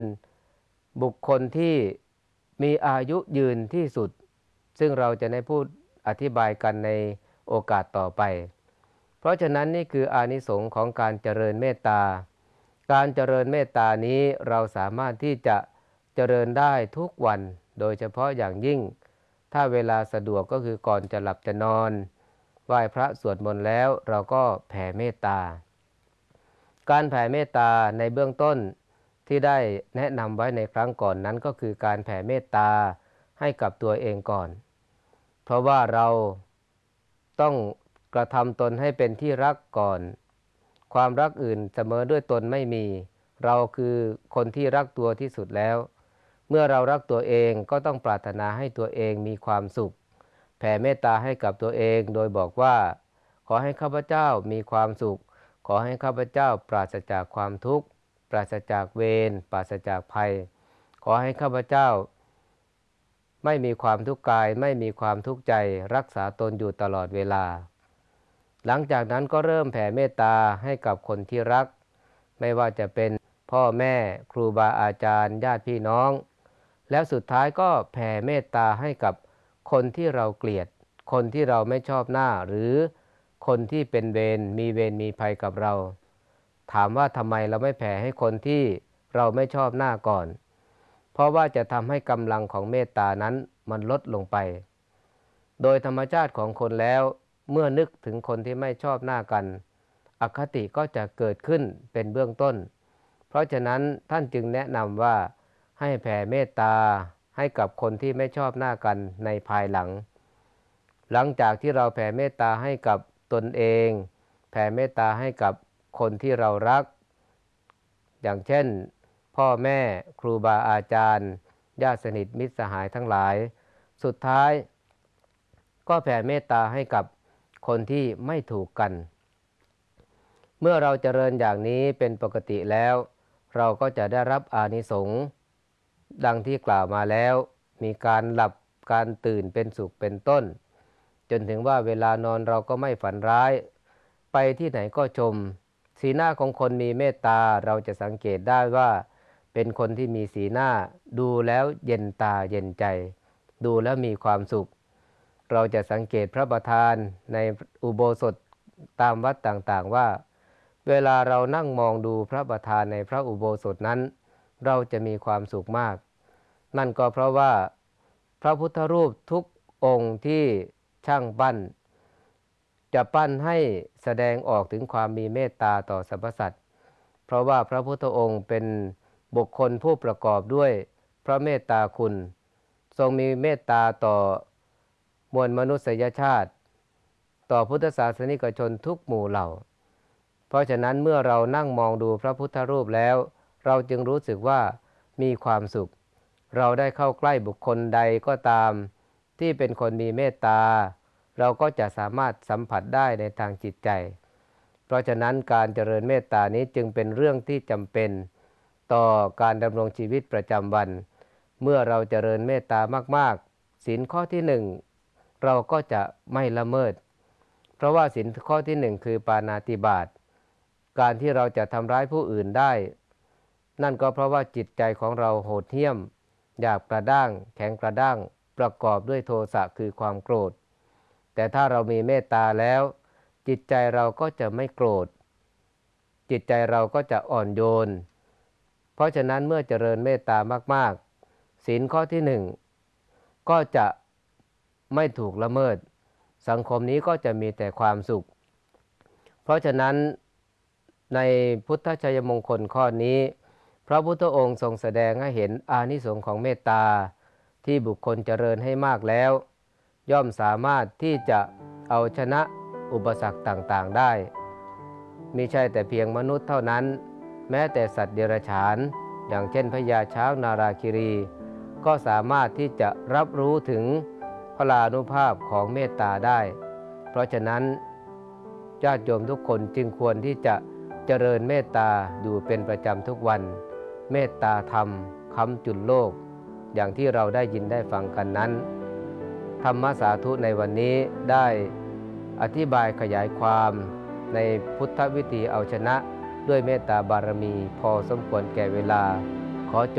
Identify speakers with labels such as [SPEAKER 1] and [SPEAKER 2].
[SPEAKER 1] บุคคลที่มีอายุยืนที่สุดซึ่งเราจะได้พูดอธิบายกันในโอกาสต่อไปเพราะฉะนั้นนี่คืออานิสงส์ของการเจริญเมตตาการเจริญเมตตานี้เราสามารถที่จะเจริญได้ทุกวันโดยเฉพาะอย่างยิ่งถ้าเวลาสะดวกก็คือก่อนจะหลับจะนอนไหว้พระสวดมนต์แล้วเราก็แผ่เมตตาการแผ่เมตตาในเบื้องต้นที่ได้แนะนำไว้ในครั้งก่อนนั้นก็คือการแผ่เมตตาให้กับตัวเองก่อนเพราะว่าเราต้องกระทำตนให้เป็นที่รักก่อนความรักอื่นเสมอด้วยตนไม่มีเราคือคนที่รักตัวที่สุดแล้วเมื่อเรารักตัวเองก็ต้องปรารถนาให้ตัวเองมีความสุขแผ่เมตตาให้กับตัวเองโดยบอกว่าขอให้ข้าพเจ้ามีความสุขขอให้ข้าพเจ้าปราศจากความทุกข์ปราศจากเวรปราศจากภัยขอให้ข้าพเจ้าไม่มีความทุกข์กายไม่มีความทุกข์ใจรักษาตนอยู่ตลอดเวลาหลังจากนั้นก็เริ่มแผ่เมตตาให้กับคนที่รักไม่ว่าจะเป็นพ่อแม่ครูบาอาจารย์ญาติพี่น้องแล้วสุดท้ายก็แผ่เมตตาให้กับคนที่เราเกลียดคนที่เราไม่ชอบหน้าหรือคนที่เป็นเวรมีภัยกับเราถามว่าทำไมเราไม่แผ่ให้คนที่เราไม่ชอบหน้าก่อนเพราะว่าจะทำให้กำลังของเมตตานั้นมันลดลงไปโดยธรรมชาติของคนแล้วเมื่อนึกถึงคนที่ไม่ชอบหน้ากันอคติก็จะเกิดขึ้นเป็นเบื้องต้นเพราะฉะนั้นท่านจึงแนะนำว่าให้แผ่เมตตาให้กับคนที่ไม่ชอบหน้ากันในภายหลังหลังจากที่เราแผ่เมตตาให้กับตนเองแผ่เมตตาให้กับคนที่เรารักอย่างเช่นพ่อแม่ครูบาอาจารย์ญาติสนิทมิตรสหายทั้งหลายสุดท้ายก็แผ่เมตตาให้กับคนที่ไม่ถูกกันเมื่อเราเจริญอย่างนี้เป็นปกติแล้วเราก็จะได้รับอานิสงส์ดังที่กล่าวมาแล้วมีการหลับการตื่นเป็นสุขเป็นต้นจนถึงว่าเวลานอนเราก็ไม่ฝันร้ายไปที่ไหนก็ชมสีหน้าของคนมีเมตตาเราจะสังเกตได้ว่าเป็นคนที่มีสีหน้าดูแล้วเย็นตาเย็นใจดูแล้วมีความสุขเราจะสังเกตพระประธานในอุโบสถตามวัดต่างๆว่าเวลาเรานั่งมองดูพระประธานในพระอุโบสถนั้นเราจะมีความสุขมากนั่นก็เพราะว่าพระพุทธรูปทุกองค์ที่ช่างปั้นจะปั้นให้แสดงออกถึงความมีเมตตาต่อสรรพสัตว์เพราะว่าพระพุทธองค์เป็นบุคคลผู้ประกอบด้วยพระเมตตาคุณทรงมีเมตตาต่อมวลมนุษยชาติต่อพุทธศาสนิกชนทุกหมู่เหล่าเพราะฉะนั้นเมื่อเรานั่งมองดูพระพุทธรูปแล้วเราจึงรู้สึกว่ามีความสุขเราได้เข้าใกล้บุคคลใดก็ตามที่เป็นคนมีเมตตาเราก็จะสามารถสัมผัสได้ในทางจิตใจเพราะฉะนั้นการเจริญเมตตานี้จึงเป็นเรื่องที่จำเป็นต่อการดำรงชีวิตประจำวันเมื่อเราเจริญเมตตามากๆศีลข้อที่หนึ่งเราก็จะไม่ละเมิดเพราะว่าศีลข้อที่หนึ่งคือปาณาติบาตการที่เราจะทำร้ายผู้อื่นได้นั่นก็เพราะว่าจิตใจของเราโหดเหี้ยมหยาบกระด้างแข็งกระด้างประกอบด้วยโทสะคือความโกรธแต่ถ้าเรามีเมตตาแล้วจิตใจเราก็จะไม่โกรธจิตใจเราก็จะอ่อนโยนเพราะฉะนั้นเมื่อเจริญเมตตามากๆศีลข้อที่หนึ่งก็จะไม่ถูกละเมิดสังคมนี้ก็จะมีแต่ความสุขเพราะฉะนั้นในพุทธชัยมงคลข้อนี้พระพุทธองค์ทรงแสดงให้เห็นอานิสงส์ของเมตตาที่บุคคลเจริญให้มากแล้วย่อมสามารถที่จะเอาชนะอุปสรรคต่างๆได้มิใช่แต่เพียงมนุษย์เท่านั้นแม้แต่สัตว์เดรัจฉานอย่างเช่นพญาช้างนาราคิรีก็สามารถที่จะรับรู้ถึงพลานุภาพของเมตตาได้เพราะฉะนั้นญาติโยมทุกคนจึงควรที่จะเจริญเมตตาอยู่เป็นประจำทุกวันเมตตาธรรมค้ำจุนโลกอย่างที่เราได้ยินได้ฟังกันนั้นธรรมสาธุในวันนี้ได้อธิบายขยายความในพุทธวิธีเอาชนะด้วยเมตตาบารมีพอสมควรแก่เวลาขอ